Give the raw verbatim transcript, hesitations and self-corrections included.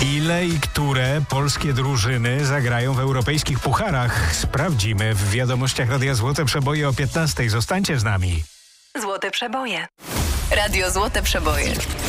Ile i które polskie drużyny zagrają w europejskich pucharach? Sprawdzimy w wiadomościach Radia Złote Przeboje o piętnastej. Zostańcie z nami. Złote Przeboje. Radio Złote Przeboje.